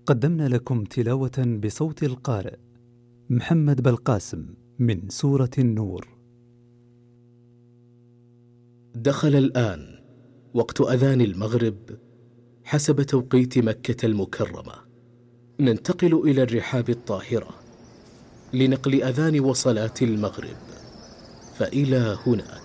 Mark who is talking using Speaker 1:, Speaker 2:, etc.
Speaker 1: قدمنا لكم تلاوة بصوت القارئ محمد بلقاسم من سورة النور.
Speaker 2: دخل الآن وقت أذان المغرب حسب توقيت مكة المكرمة. ننتقل إلى الرحاب الطاهرة لنقل أذان وصلاة المغرب، فإلى هناك.